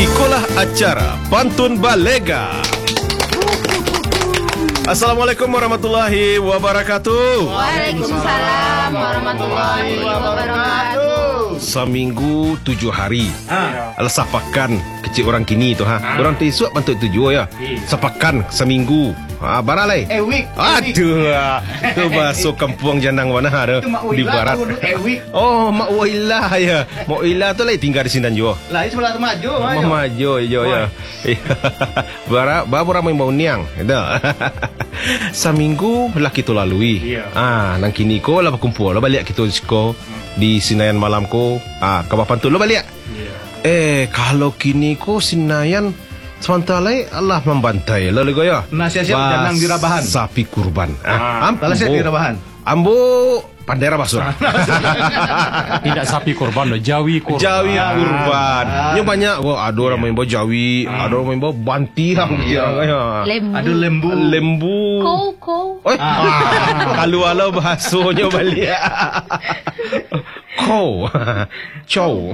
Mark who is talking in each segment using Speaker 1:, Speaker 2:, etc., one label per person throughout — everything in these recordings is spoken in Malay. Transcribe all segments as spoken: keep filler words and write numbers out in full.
Speaker 1: Ikulah acara Pantun Balega. Assalamualaikum warahmatullahi wabarakatuh.
Speaker 2: Waalaikumsalam warahmatullahi wabarakatuh.
Speaker 1: Seminggu tujuh hari. Ha. Alah sapakan kecil orang kini tu ha. ha. Orang tisuk pantun tujuh ya. Sapakan seminggu. Ah, baralai.
Speaker 3: Eh week.
Speaker 1: Aduh. Tu bahasa kampung Janang mana ada di barat.
Speaker 3: Eh week.
Speaker 1: Oh, Mak Wailah ya. Mak Wailah tu lah tinggal di sini juga.
Speaker 3: Lah ini sebelah maju.
Speaker 1: Mak maju jo ya. Barat baru ramai mau niang. Dah. Seminggu lah kita lalui. Ah, nang kini ko lah berkumpul lah balik kita ko di Sinayan malam ko. Ah, ke Pantun lo balik. Eh, kalau kini ko Sinayan sementara Allah membantai lalu goya.
Speaker 3: Nasihat Janang dirabahan.
Speaker 1: Sapi kurban.
Speaker 3: Ah, ambo. Nasihat dirabahan.
Speaker 1: Ambo pandera basura.
Speaker 4: Tidak sapi kurban, loh, Jawi kurban.
Speaker 1: Jawi kurban. Ah. Yang banyak oh, ada orang main bawa Jawi, ah. ada orang main bawa banti lah.
Speaker 2: Lembu.
Speaker 3: Ada lembu.
Speaker 1: Lembu.
Speaker 2: Kau kau.
Speaker 1: Oh, ah. Kalau alau bahasanya balik. Kau. Cow.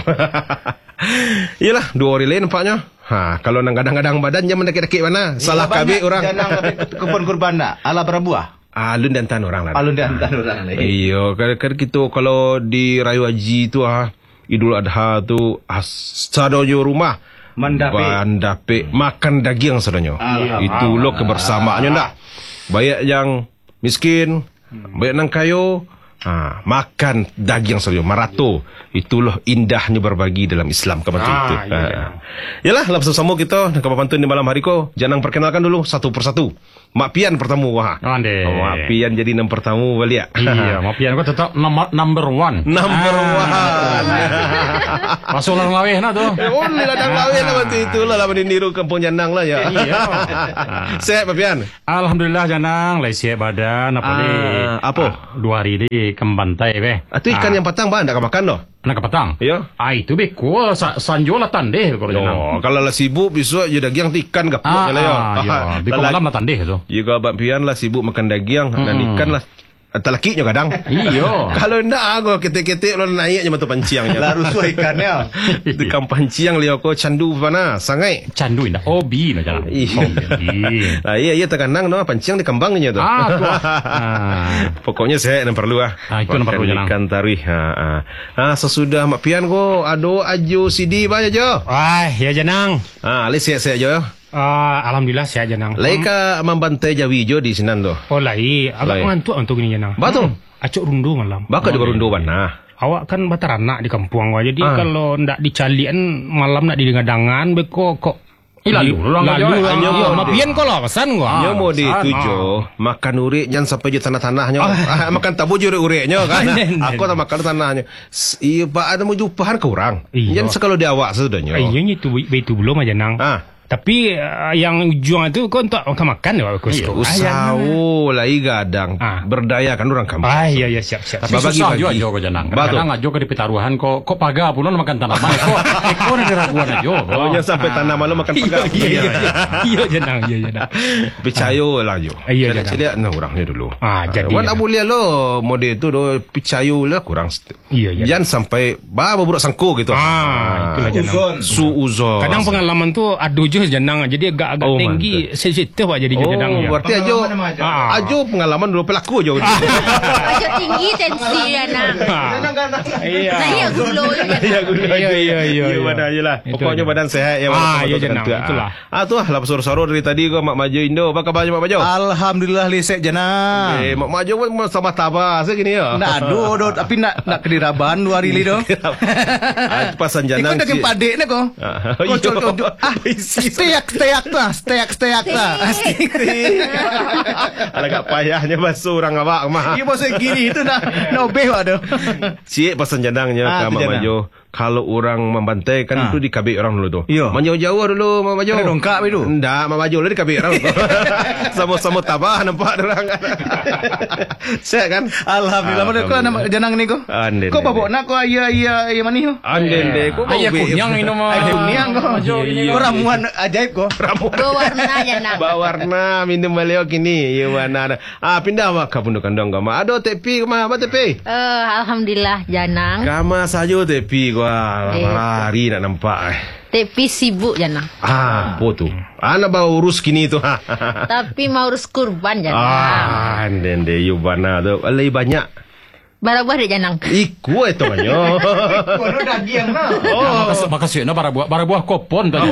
Speaker 1: Yalah, dua orang lain nampaknya. Ha, kalau nang gadang-gadang badan jangan mendekik-dekik mana. Salah kabik orang.
Speaker 3: Janang kebun kurban nak. Ala berbuah.
Speaker 1: Alun dan tan orang lah.
Speaker 3: Alun dan tan orang lah.
Speaker 1: Iya, kadang-kadang kita kalau di Raya Haji tu ah, Idul Adha tu sadonyo rumah
Speaker 3: mendapik
Speaker 1: mendapik makan daging sadonyo. Itu lo kebersamaannya ndak. Banyak yang miskin, banyak yang kayo. Ha, makan daging saja marato. Itulah indahnya berbagi dalam Islam kepada ah, itu. Ha. Iya. Yalah, langsung sama kita dan Kabar Pantun di malam hari ko. Jangan perkenalkan dulu satu persatu. Mak Pian pertama wah.
Speaker 4: Oh,
Speaker 1: Mak Pian jadi nombor pertama balik.
Speaker 4: Iya, Mak Pian ko tetap nomor number one.
Speaker 1: Number
Speaker 4: ah.
Speaker 1: one.
Speaker 4: Masuk ladang laweh nak tu.
Speaker 1: Eh, oh, ladang laweh lah waktu itu lah lah meniru kampung Janang lah ya.
Speaker 4: Iya.
Speaker 1: Sehat Mak Pian?
Speaker 4: Alhamdulillah Janang, lai sihat badan apa ni?
Speaker 1: Ah, apa?
Speaker 4: Ah, dua hari ni kembantai be.
Speaker 1: Itu ikan ah. yang patang bah ndak makan doh.
Speaker 4: Nak petang?
Speaker 1: Ya.
Speaker 4: Ah itu be ko sa, sanjola tandeh kalau Janang.
Speaker 1: Oh, kalau lah sibuk besok je daging ikan gapuk
Speaker 4: ah,
Speaker 1: lah ya.
Speaker 4: Ah, ya. Be malam lah tandeh tu.
Speaker 1: Jika Abang Pian lah sibuk makan daging hmm. dan ikan lah talakinya kadang.
Speaker 4: Iyo.
Speaker 1: Kalau ndak aku ketik-ketik lo naiknya mata panciangnya.
Speaker 3: Lah rusuh ikannya.
Speaker 1: Di kampanciang liau ko candu mana sangai.
Speaker 4: Candu indah. Obi lah Janang.
Speaker 1: Ah iya iya tekanang no panciang di kembangnya tu.
Speaker 4: Ah, ah.
Speaker 1: Pokoknya saya yang perlu ah.
Speaker 4: Ah itu yang perlu Janang.
Speaker 1: Ikan tarih. Ha ah. Ah sesudah Mak Pian ko ado aju C D banyak jo.
Speaker 5: Wah, ya Janang.
Speaker 1: Ah ali sihat-sihat jo.
Speaker 5: Uh, Alhamdulillah sihat Janang.
Speaker 1: Lai ka membantai Jawi jo di sinan tu.
Speaker 5: Oh lai, agak ngantuk untuk ini Janang.
Speaker 1: Betul.
Speaker 5: Hmm. Acuk rundu malam.
Speaker 1: Bakal juga rundu mana?
Speaker 5: Awak kan bataranak di kampung gua. Jadi
Speaker 1: ah.
Speaker 5: kalau ndak dicalian malam nak didengadangan beko kok
Speaker 4: lalu
Speaker 5: lalu hanya Mak Pian kau lah pesan gua.
Speaker 1: Nyo mau dituju makan urik jangan sampai je tanah-tanahnya. Ah, makan tabu je urik-uriknya kan. Aku tak makan tanahnya. Iya Pak ada mau jumpahan ke orang. Jangan sekalo di awak sesudahnya.
Speaker 5: Iya itu itu belum aja Nang. Ah. Tapi uh, yang ujung itu kau tak makan makan ya aku.
Speaker 1: Usaha lah gadang. Ah. Berdaya kan orang kampung.
Speaker 5: Ah iya iya siap siap.
Speaker 4: Tapi susah juga jo ko Janang. Kadang ajo ke di pitaruhan kok kok paga pun makan tanaman kok. Kok ada raguan ajo.
Speaker 1: Oh nya sampai tanaman lo makan paga.
Speaker 5: Iya iya. Iya Janang iya Janang.
Speaker 1: Picayo lah jo.
Speaker 5: Iya Janang.
Speaker 1: Jadi nah orangnya dulu.
Speaker 5: Ah jadi.
Speaker 1: Wan abu lihat lo mode itu do picayo lah kurang.
Speaker 5: Iya iya.
Speaker 1: Jangan sampai baba buruk sangko gitu.
Speaker 5: Ah itulah Janang.
Speaker 1: Suuzon.
Speaker 5: Kadang pengalaman tu aduh Janang jadi agak-agak oh, tinggi sensitif aja jadi
Speaker 1: oh,
Speaker 5: Janang ya.
Speaker 1: Berarti ajo ah. ajo pengalaman dulu pelaku ajo.
Speaker 2: Ajo tinggi tensi Janang.
Speaker 5: Iya.
Speaker 2: Nah iya gulo
Speaker 1: Iya gulo.
Speaker 5: Iya iya iya.
Speaker 1: Iya badan aja lah. Pokoknya badan sehat ya.
Speaker 5: Ah iya Janang itulah.
Speaker 1: Ah tuh lah soro-soro dari tadi gua Mak Maju Indo. Apa kabarnya Mak Maju?
Speaker 3: Alhamdulillah lisek Janang.
Speaker 1: Eh Mak Maju pun sama tabah segini ya.
Speaker 3: Nak aduh aduh tapi nak nak kediraban dua hari li do.
Speaker 1: Ah pasan Janang.
Speaker 3: Ikut dengan padek ni ko. Kocok ah steak steak lah, steak steak lah.
Speaker 1: Agak payahnya basuh orang awak mah.
Speaker 3: Iya basuh gini itu nak nak obeh waduh.
Speaker 1: Cik pasan Janangnya ah, Mak Maju. Kalau orang membantai kan ah. itu di kabik orang dulu tu. Menjauh-jauh dulu Mak Maju.
Speaker 3: Ada dongkak itu.
Speaker 1: Enggak, Mak Maju lah di kabik orang. Sama-sama tabah nampak orang. Sehat kan?
Speaker 3: Alhamdulillah. Mana kau nama Janang ni kau? Kau bawa nak kau ayah ayah ayah mana ni?
Speaker 1: Anden deh. Kau
Speaker 4: ayah kunyang ini mah.
Speaker 3: Ayah kunyang kau. Kau ramuan ajaib kau.
Speaker 1: Ramuan.
Speaker 2: Berwarna Janang.
Speaker 1: Berwarna minum beliau kini. Ya mana? Ah pindah mak ke punduk kandang kau. Ada tepi kau mah apa tepi?
Speaker 2: Eh alhamdulillah Janang.
Speaker 1: Kama saja tepi gua
Speaker 2: Eh.
Speaker 1: hari nak nampak. eh.
Speaker 2: Tapi sibuk janang.
Speaker 1: Ah, apa tu? Ana baru urus kini tu.
Speaker 2: Tapi mau urus kurban janang.
Speaker 1: Ah, and then they you bana tu. Alai banyak.
Speaker 2: Barang-barang dia janang.
Speaker 1: Iku itu banyak.
Speaker 3: Kono daging ha.
Speaker 4: Oh, makasih no bara buah bara buah kopon tadi.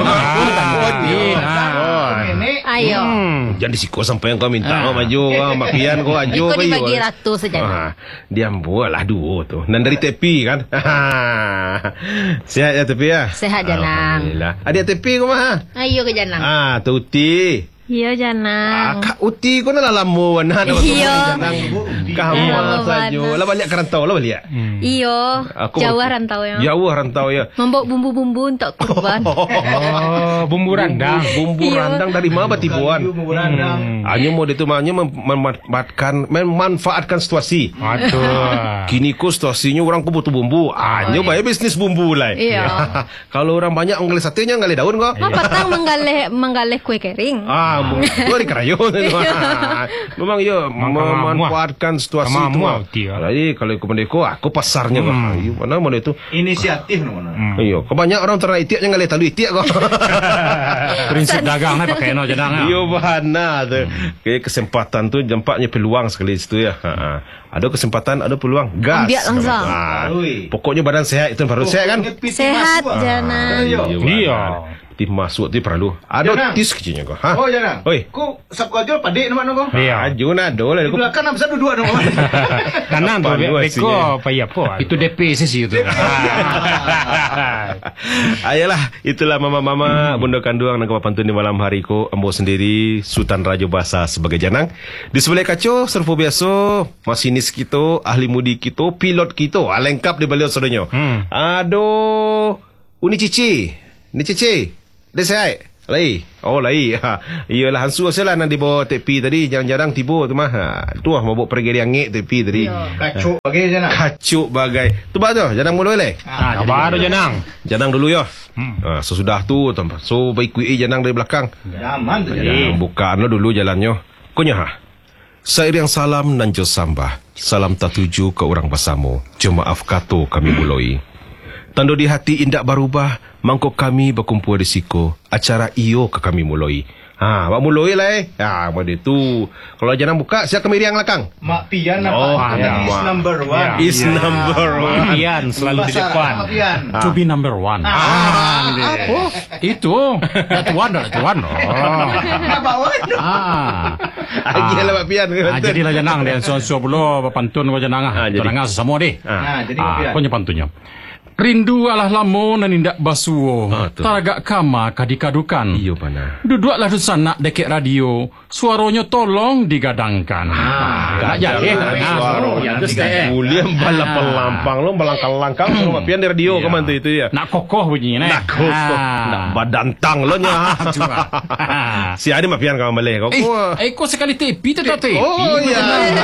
Speaker 2: Ayo.
Speaker 1: Jangan disiko sampai yang kau minta kau maju, kau makian kau ajo
Speaker 2: Ikut dibagi ratus saja.
Speaker 1: Ah, dia buatlah dua tu. Dan dari tepi kan. Sehat ya tepi ya?
Speaker 2: Sehat janang.
Speaker 1: Alhamdulillah. Adik tepi kau mah.
Speaker 2: Ayo ke janang.
Speaker 1: Ah, tu uti.
Speaker 2: Iya
Speaker 1: Ah,
Speaker 2: janang.
Speaker 1: kak uti kau nak lama wana.
Speaker 2: Iya.
Speaker 1: Kamu
Speaker 2: Iya,
Speaker 1: saja.
Speaker 2: mana.
Speaker 1: Lah balik ke rantau lah balik.
Speaker 2: Iyo.
Speaker 1: Aku
Speaker 2: Jauh
Speaker 1: mau-
Speaker 2: rantau ya.
Speaker 1: Jauh rantau ya.
Speaker 2: Membawa bumbu-bumbu untuk kurban.
Speaker 5: Oh, bumbu randang.
Speaker 1: Bumbu
Speaker 2: Iya.
Speaker 1: randang dari mana tipuan? Hanya mau itu hanya mem- memanfaatkan memanfaatkan situasi.
Speaker 5: Aduh.
Speaker 1: Kini ko situasinya orang ko butuh bumbu. Hanya bayar bisnis bumbu lah.
Speaker 2: Iya.
Speaker 1: Kalau orang banyak menggali satenya menggali daun kok.
Speaker 2: Apa tang menggalih menggalih kue kering?
Speaker 1: Ah, itu dari kerayon. Memang ya memanfaatkan situasi
Speaker 5: Kamu
Speaker 1: itu.
Speaker 5: mau,
Speaker 1: mah.
Speaker 5: Tia.
Speaker 1: Jadi kalau aku mendeko, aku pasarnya kok. Ayo, mana mana itu?
Speaker 3: Inisiatif mana.
Speaker 1: Iya, kebanyak orang ternak itiak yang ngali talu itiak kok.
Speaker 4: Prinsip dagang lah pakai no janang.
Speaker 1: Yo bahana tu. Kayak kesempatan tu jampaknya peluang sekali situ ya. Ha, ha. Ada kesempatan, ada peluang. Gas.
Speaker 2: Ambil langsung.
Speaker 1: Ha.
Speaker 3: Ui.
Speaker 1: Pokoknya badan sehat itu baru sehat kan?
Speaker 2: Sehat janang.
Speaker 5: Iya.
Speaker 1: Tim masuk tu perlu. Ada
Speaker 3: Jangan.
Speaker 1: tis kecilnya kok. Ha.
Speaker 3: Oh jangan.
Speaker 1: Oi.
Speaker 3: Ku sapu aja padik nama kau.
Speaker 5: Iya.
Speaker 1: Aju nak ada lah.
Speaker 3: Di belakang nak besar dua nama.
Speaker 5: Kanan tu
Speaker 1: Apa dua
Speaker 5: beko
Speaker 1: isinya?
Speaker 5: apa ya apa.
Speaker 4: Itu D P sih itu.
Speaker 1: Ayolah, itulah mama-mama bunda kanduang dan kepapantun di malam hari ko. Ambo sendiri Sultan Raja Bahasa sebagai janang. Di sebelah kaco servo biasa, masinis kita, ahli mudi kita, pilot kita. Ah, lengkap di beliau saudaranya.
Speaker 5: Hmm.
Speaker 1: Aduh, uni cici. Ni cici. Dia sehat. Lai. Oh, lai. Ha. Iyalah hansu asalah nak dibawa tepi tadi. Jarang-jarang tiba tu mah. Ha. Tu lah mabuk pergi dia angit tepi tadi.
Speaker 3: Kacuk bagi je nak.
Speaker 1: Kacuk bagai. Tu bah tu, janang mula le.
Speaker 5: Ah, baru janang.
Speaker 1: Janang dulu ya.
Speaker 5: Hmm.
Speaker 1: Ha, sesudah tu tuan. So baik kui janang dari belakang.
Speaker 3: Zaman tu.
Speaker 1: Janang bukaan lo dulu jalannya. Kunya ha. Seiring salam dan jo sambah. Salam tatuju ke orang bersama. Jom maaf kato kami mulai. Tando di hati indak berubah, mangkok kami berkumpul di siko. Acara iyo ke kami mulai. Ha, mak mulai lah eh. Ha, pada tu. Kalau jangan buka, siap kami riang belakang.
Speaker 3: Mak Pian
Speaker 1: Oh,
Speaker 3: apa?
Speaker 1: ada
Speaker 3: Is
Speaker 1: Mak.
Speaker 3: number one.
Speaker 5: Ya.
Speaker 1: Is number one.
Speaker 5: Pian selalu di depan.
Speaker 3: Mak Pian.
Speaker 4: To be number one. Oh, itu. That one, that one. Oh.
Speaker 3: Nak bawa tu.
Speaker 4: Ah.
Speaker 1: Lagi lah Mak Pian.
Speaker 4: Ah, jadilah janang dia so-so pula pantun ko janang
Speaker 1: Ah,
Speaker 4: ah.
Speaker 1: jadi.
Speaker 4: Janang sesama deh.
Speaker 3: Nah, jadi Mak
Speaker 4: Ah,
Speaker 3: Pian.
Speaker 4: punya pantunnya. Rindu alah lamo nan indak basuo.
Speaker 1: Ah, tu.
Speaker 4: Taragak kama kadikadukan.
Speaker 1: Iyo pana.
Speaker 4: Duduklah di sana dekek radio. Suaranya tolong digadangkan. Ah, tak jadi.
Speaker 1: Suara Kuliah balap pelampang lo balangkang-langkang suruh Mak Pian di radio
Speaker 4: Iya.
Speaker 1: kaman tu itu ya.
Speaker 4: Nak kokoh bunyinya.
Speaker 1: Nak kok. Nak badantang lo nya. Si ada Mak Pian kawan balik kau.
Speaker 4: Eh, eh kau sekali tepi tu tak tepi.
Speaker 1: Oh ya.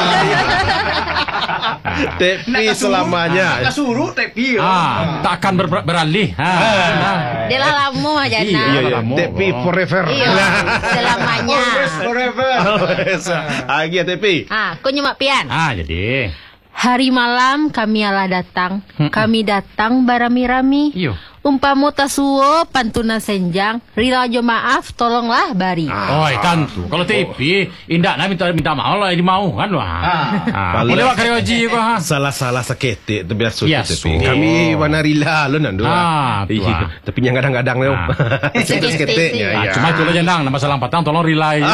Speaker 1: Tepi selamanya.
Speaker 3: Nak suruh tepi.
Speaker 4: Ah, tak akan ber- beralih. Ha.
Speaker 2: Dia lah lama
Speaker 1: Iya
Speaker 2: janang.
Speaker 1: iya.
Speaker 4: Lama.
Speaker 1: Tepi forever.
Speaker 2: Iya. Selamanya.
Speaker 3: Forever.
Speaker 1: Lagi ya tepi.
Speaker 2: Ah, kau nyemak pian.
Speaker 4: Ah, jadi.
Speaker 2: Hari malam kami ala datang. Kami datang barami-rami.
Speaker 4: Iyo.
Speaker 2: Umpamu tasuo pantuna senjang. Rila jo maaf tolonglah bari.
Speaker 4: Oh, kan tu. Kalau tepi, indak nak minta minta maaf lah, dia mau kan wah. Ah,
Speaker 1: Kalau-
Speaker 4: boleh wak karyaji ko ha.
Speaker 1: Salah-salah sakit tu biasa
Speaker 4: Ya,
Speaker 1: tu tepi.
Speaker 4: so.
Speaker 1: Kami warna rila lo nandu.
Speaker 4: Ah, tu ah.
Speaker 1: Tapi yang kadang-kadang lo.
Speaker 4: Ah.
Speaker 1: Sakit-sakitnya
Speaker 4: Ah,
Speaker 1: ya.
Speaker 4: cuma itu lah janang, nama salam patang tolong relay yo.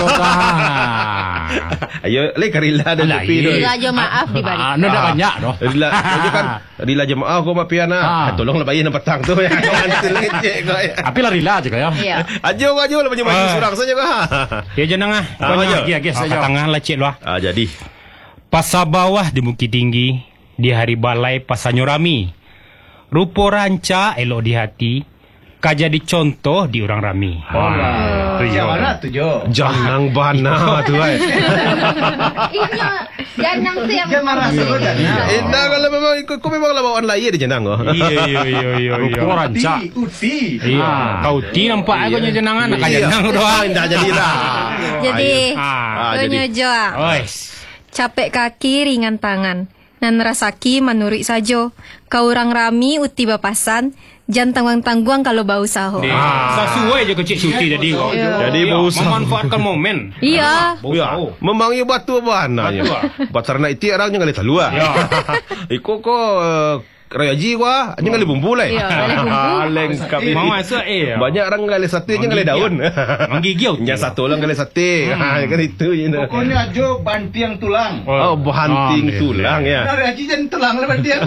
Speaker 1: Ayo le karila dan
Speaker 4: Alah,
Speaker 1: tepi tu.
Speaker 2: Rila jo maaf di bari.
Speaker 4: Ah, no dah banyak doh.
Speaker 1: Rila, itu kan rila jemaah kau Mak Pian
Speaker 4: Ah.
Speaker 1: ah. Tolonglah bayar petang tu ya. Mantul lecek kau ya.
Speaker 4: Tapi lah rela je kaya.
Speaker 2: Iya.
Speaker 1: Ajo ajo lah banyak
Speaker 5: Ah.
Speaker 1: surang saja kau.
Speaker 5: Ya janang ah.
Speaker 1: Ah,
Speaker 5: Banyak
Speaker 1: aja.
Speaker 5: lagi lagi
Speaker 4: saja.
Speaker 5: saja. Tangan lecet lah.
Speaker 1: Ah jadi.
Speaker 5: Pasar bawah di Bukit Tinggi, di hari balai pasarnya rami. Rupa ranca elok di hati, kajadi contoh di orang rami.
Speaker 3: Oh, yang mana tu Jo?
Speaker 1: Janang bana tu ai.
Speaker 2: Iya. Janang tu yang
Speaker 3: Dia marah sebut kan?
Speaker 1: Eh dah kalau memang kau kau memang lah bawa online dia janang kau.
Speaker 5: Iya iya iya iya.
Speaker 4: Rupa ranca.
Speaker 3: Uti.
Speaker 5: Iya. Kau ti nampak aku nya janangan nak janang doang.
Speaker 1: Dah jadilah.
Speaker 2: Jadi
Speaker 5: Ah.
Speaker 1: Ah,
Speaker 2: kau
Speaker 1: jadi.
Speaker 2: nyojo.
Speaker 5: Ois.
Speaker 2: Capek kaki ringan tangan. Nan rasaki menurut sajo.
Speaker 6: Kau orang rami uti bapasan, jangan tangguang-tangguang kalau bau saho.
Speaker 5: Ah. Sesuai je kecik cuti tadi kau.
Speaker 1: Jadi
Speaker 5: Ya,
Speaker 1: bau saho.
Speaker 5: memanfaatkan momen.
Speaker 6: Iya.
Speaker 1: Ya, memang ia batu apa anaknya. Batar nak iti orang jangan talu ah.
Speaker 5: Ya.
Speaker 1: Iko ko uh, Raya Ji wah, jangan le bumbu lai.
Speaker 6: Ya, boleh bumbu.
Speaker 1: Leng kami.
Speaker 5: Mau masuk eh.
Speaker 1: Banyak orang gali sate jangan le daun.
Speaker 5: Menggigil.
Speaker 1: Yang satu orang gali sate. Ha kan itu je.
Speaker 3: Pokoknya ajo bantiang tulang.
Speaker 1: Oh, banting
Speaker 5: Ah,
Speaker 1: tulang ya.
Speaker 3: Dari haji jangan tulang lah bantiang.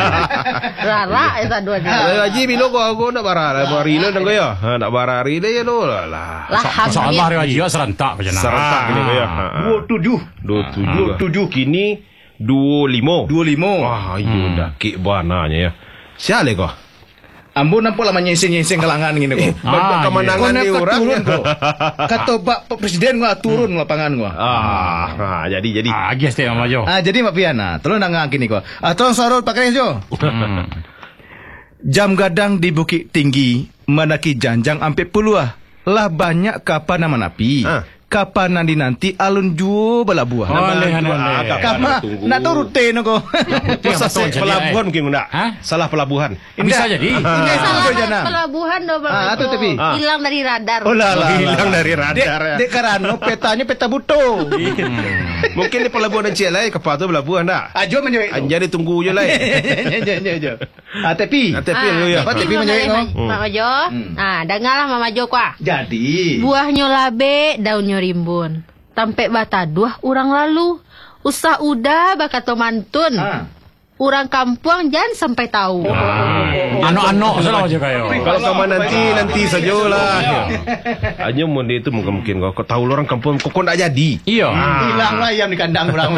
Speaker 2: Rara itu dua dia.
Speaker 1: Raya Ji bilo ko aku nak bara, bari le nang ya. Ha nak bara ri le lo lah.
Speaker 2: Lah
Speaker 4: Masalah hari haji ya serentak ke jenang.
Speaker 1: Serentak ni ya.
Speaker 3: Dua tujuh.
Speaker 1: Dua tujuh.
Speaker 3: Dua tujuh.
Speaker 1: Kini dua lima.
Speaker 3: Dua lima.
Speaker 1: Wah, iyo dah kek bananya ya. Siapa kau?
Speaker 3: Ambon nampak lah menyeseng-nyeseng kalangan gini kok.
Speaker 1: Banyak kemenangan
Speaker 3: Kau
Speaker 1: ni
Speaker 3: nak
Speaker 1: orang.
Speaker 3: turun kok. Kata Pak Presiden gua turun lapangan gua.
Speaker 1: Ah, ah, jadi jadi.
Speaker 4: Ah, agi setiap nama jo.
Speaker 3: Ah jadi Mak Pian ah, tolong nang gini kok. Ah tolong sarut pakai jo.
Speaker 4: Hmm.
Speaker 3: Jam gadang di Bukit Tinggi menaki janjang ampe puluh ah. Lah banyak kapan nama napi.
Speaker 1: Ah.
Speaker 3: Kapan nanti nanti alun juo bala buah.
Speaker 4: Oleh, oleh.
Speaker 3: Kama nak tahu rute no kok.
Speaker 1: Masa
Speaker 4: betul, jadi,
Speaker 1: pelabuhan
Speaker 4: eh.
Speaker 1: mungkin enggak?
Speaker 4: Hah?
Speaker 1: Salah pelabuhan.
Speaker 4: Bisa jadi.
Speaker 3: Ini
Speaker 2: Salah
Speaker 3: salah jana.
Speaker 2: pelabuhan dong Bang.
Speaker 3: Ah, tu tapi.
Speaker 1: Ah.
Speaker 2: Hilang dari radar.
Speaker 3: Oh lah lah.
Speaker 1: Hilang dari
Speaker 3: Dek,
Speaker 1: radar ya.
Speaker 3: dek karano petanya peta buto.
Speaker 1: Mungkin di pelabuhan Encik lai kapal tu pelabuhan dak.
Speaker 3: Ajo menjawab.
Speaker 1: Anjani tunggu je lai.
Speaker 3: Jo jo jo. Ah tapi.
Speaker 1: Ah, tapi lu ya.
Speaker 3: Apa
Speaker 2: Tapi
Speaker 3: tapi menjawab no?
Speaker 2: Mak Majo. Ah, dengarlah Mak Majo kuah.
Speaker 3: Jadi.
Speaker 2: Buahnya labe, daunnya rimbun. Tampe bataduah urang lalu. Usah udah bakato mantun.
Speaker 3: Ah.
Speaker 2: Urang kampung jangan sampai tahu.
Speaker 4: Ano-ano salah aja kayo.
Speaker 1: Kalau kamu nanti nanti sajalah. Hanya mun dia itu mungkin mungkin kau kau tahu orang kampung kau kau tak jadi.
Speaker 4: Iya.
Speaker 3: Hilang lah ayam di kandang orang.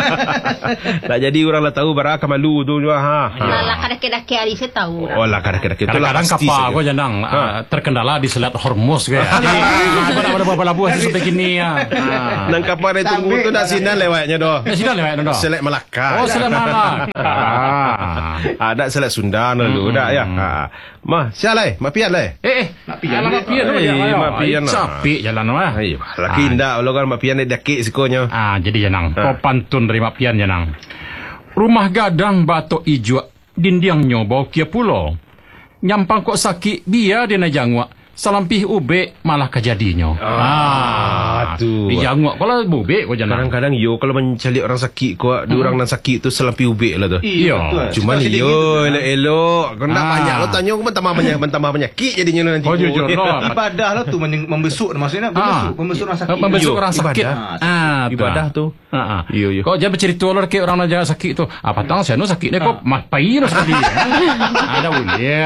Speaker 1: Tak jadi orang lah tahu baraka malu tu juga ha.
Speaker 2: Lah kadang-kadang hari saya tahu.
Speaker 1: Oh lah kadang-kadang itulah
Speaker 4: Kadang-kadang
Speaker 1: pasti
Speaker 4: kapal
Speaker 1: saja.
Speaker 4: kau jenang ah, terkendala di Selat Hormuz kayak. Jadi ada ada beberapa pelabuhan seperti ini ya. Ah.
Speaker 1: Nang kapal dia tunggu tu nak sinan lewatnya doh.
Speaker 4: Ya sudah lewat dah.
Speaker 1: Selek Melaka.
Speaker 4: Oh, Selat Malak. Ah.
Speaker 1: Ada selek Sunda dulu dah ya. Ha. Mah, sialai, mak pian lai.
Speaker 4: Eh, eh, mak pian, mak pian tu
Speaker 1: Eh,
Speaker 4: jangan.
Speaker 1: mak pian lah.
Speaker 4: Capek jalan mah.
Speaker 1: Ai, laki indah kalau kan mak pian ni dakik sikonya.
Speaker 4: Ah, jadi jenang. Kau pantun dari mak pian jenang. Rumah gadang batok ijo dindiangnya bau kia pulo. Nyampang kok sakit biar dia nak jangwa. Salampih ube malah kejadinya.
Speaker 1: Ah, tu.
Speaker 4: Di jangwa kalau ube kau jenang.
Speaker 1: Kadang-kadang yo kalau mencari orang sakit kau, ada orang nak sakit tu selampi ubik lah tu.
Speaker 4: Iya.
Speaker 1: Cuma yo elok-elok. Kau nak
Speaker 4: Ah.
Speaker 1: banyak lo tanya kau mentambah banyak mentambah penyakit jadinya lo nanti.
Speaker 4: Oh jujur lo.
Speaker 3: Ibadah lah tu men- membesuk maksudnya membesuk, membesuk orang sakit.
Speaker 4: Membesuk
Speaker 1: Yo,
Speaker 4: orang sakit.
Speaker 1: ibadah.
Speaker 4: Ah,
Speaker 1: Ibadah tu.
Speaker 4: Ah, ah.
Speaker 1: Yo, yo.
Speaker 4: Kau jangan bercerita lah ke orang nak sakit tu. Apa tang saya no sakit ni kau mapai no sekali. Ada boleh.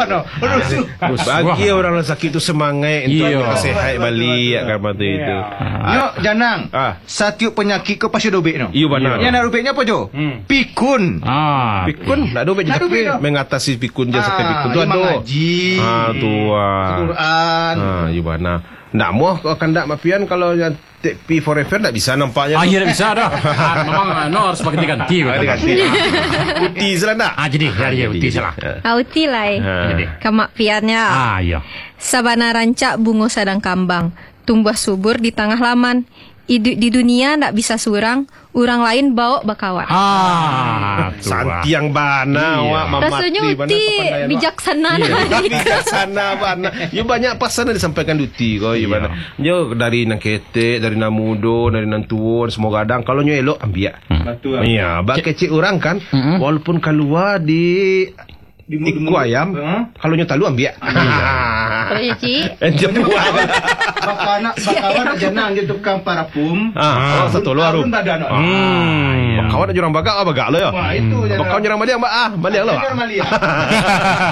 Speaker 1: Bagi orang yang sakit tu semangat untuk
Speaker 4: Iya.
Speaker 1: sihat balik kat mata itu.
Speaker 3: Yo janang.
Speaker 1: Ah.
Speaker 3: Satu penyakit kau pasti dobek no.
Speaker 1: Iyo benar.
Speaker 3: Yang nak dobeknya apa jo? Pikun.
Speaker 4: Ah.
Speaker 1: Pikun nak dobek je
Speaker 3: Nak dobek
Speaker 1: tapi
Speaker 3: dah.
Speaker 1: mengatasi pikun je sampai pikun tu
Speaker 3: imam
Speaker 1: ada.
Speaker 3: ngaji.
Speaker 1: Ah tu ah.
Speaker 3: Quran.
Speaker 1: Ah, iyo benar. Nak muah kau akan tak mapian kalau yang take P forever tak bisa nampaknya.
Speaker 4: Ah, iya tak bisa dah. Ah, memang no harus pakai ganti.
Speaker 1: Ada ganti. Putih salah tak?
Speaker 4: Ah, jadi ya ya uti salah.
Speaker 6: Auti lai.
Speaker 4: Jadi.
Speaker 6: Kamak piannya.
Speaker 4: Ah, iya.
Speaker 6: Sabana rancak bungo sadang kambang. Tumbuh subur di tengah laman. Hidup di dunia ndak bisa surang. Orang lain bawa bakawan.
Speaker 4: Ah, tu ah.
Speaker 1: Santiang bana
Speaker 4: Iya.
Speaker 1: awak mamati
Speaker 6: Rasanya
Speaker 1: bana
Speaker 6: uti
Speaker 1: kepandaian awak.
Speaker 6: bijaksana.
Speaker 1: Bijaksana bana. Yo banyak pasan yang disampaikan duti kau yo bana. Yo dari nang ketek, dari nang mudo, dari nang tua, semua kadang kalau nyo elok ambil.
Speaker 3: Betul.
Speaker 1: Iya, bak kecil orang kan walaupun keluar di di iku ayam, kalau nyo talu ambil.
Speaker 2: Kalau ya Cik.
Speaker 1: Ente buat.
Speaker 3: Bakanak bakawan janang je tukang parafum.
Speaker 1: Ah, satu luar
Speaker 3: Alun
Speaker 1: rum.
Speaker 3: badan.
Speaker 1: Hmm. Kawan nak jurang bagak apa bagak lo ya?
Speaker 3: Wah, itu je.
Speaker 1: Kau jurang baliang mbak ah, baliang lo.
Speaker 3: Jangan malia.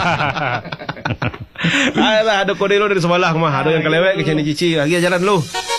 Speaker 1: Alah, ada kode lo dari sebelah mah. Ada yang kelewek ke sini cici. Lagi jalan lu.